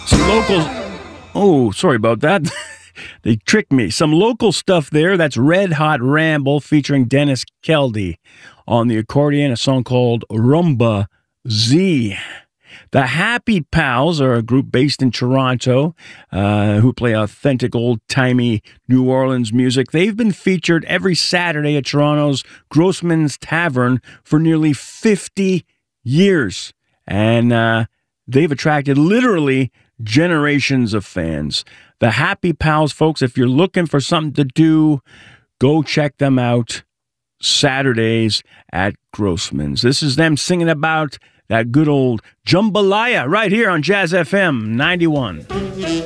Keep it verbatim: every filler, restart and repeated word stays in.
Some local... Oh, sorry about that. They tricked me. Some local stuff there. That's Red Hot Ramble featuring Dennis Keldy on the accordion, a song called Rumba Z. The Happy Pals are a group based in Toronto uh, who play authentic old-timey New Orleans music. They've been featured every Saturday at Toronto's Grossman's Tavern for nearly fifty years. And uh, they've attracted literally generations of fans. The Happy Pals, folks, if you're looking for something to do, go check them out Saturdays at Grossman's. This is them singing about that good old jambalaya right here on Jazz F M ninety-one.